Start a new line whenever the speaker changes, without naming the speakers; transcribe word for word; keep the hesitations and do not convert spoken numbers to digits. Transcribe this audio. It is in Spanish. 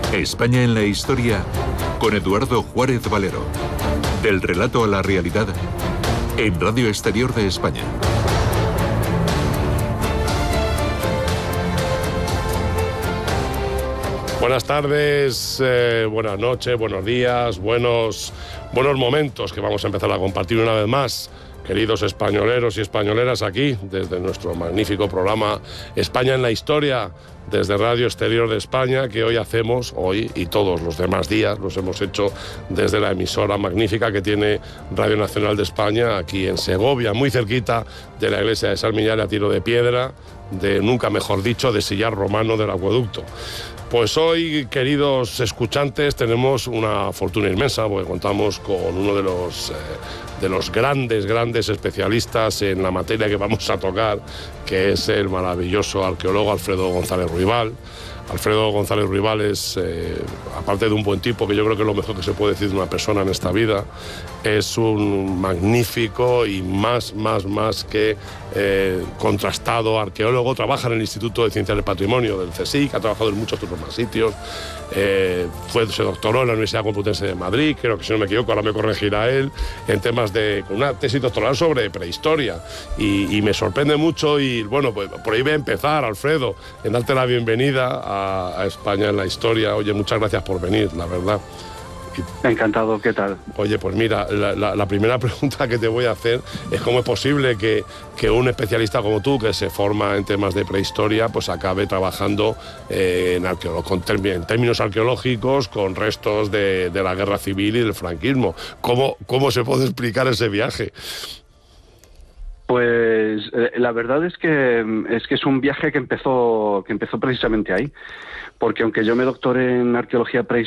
España en la historia con Eduardo Juárez Valero. Del relato a la realidad en Radio Exterior de España.
Buenas tardes, eh, buenas noches, buenos días, buenos, buenos momentos que vamos a empezar a compartir una vez más. Queridos españoleros y españoleras, aquí, desde nuestro magnífico programa España en la Historia, desde Radio Exterior de España, que hoy hacemos, hoy y todos los demás días, los hemos hecho desde la emisora magnífica que tiene Radio Nacional de España, aquí en Segovia, muy cerquita de la iglesia de San Millán, a tiro de piedra, de, nunca mejor dicho, de sillar romano del acueducto. Pues hoy, queridos escuchantes, tenemos una fortuna inmensa, porque contamos con uno de los, eh, de los grandes, grandes especialistas en la materia que vamos a tocar, que es el maravilloso arqueólogo Alfredo González Ruibal. Alfredo González Ruibal es, eh, aparte de un buen tipo, que yo creo que es lo mejor que se puede decir de una persona en esta vida, es un magnífico y más, más, más que eh, contrastado arqueólogo. Trabaja en el Instituto de Ciencias del Patrimonio del CSIC, ha trabajado en muchos otros más sitios, eh, fue, se doctoró en la Universidad Complutense de Madrid, creo que si no me equivoco, ahora me corregirá él, en temas de, con una tesis doctoral sobre prehistoria, y, y me sorprende mucho, y bueno, pues por ahí voy a empezar, Alfredo, en darte la bienvenida a, a España en la Historia. Oye, muchas gracias por venir, la verdad.
Encantado, ¿qué tal?
Oye, pues mira, la, la, la primera pregunta que te voy a hacer es cómo es posible que, que un especialista como tú, que se forma en temas de prehistoria, pues acabe trabajando eh, en, arqueolo- con term- en términos arqueológicos con restos de, de la guerra civil y del franquismo. ¿Cómo, cómo se puede explicar ese viaje?
Pues eh, la verdad es que es que es un viaje que empezó que empezó precisamente ahí, porque aunque yo me doctoré en arqueología prehispánica,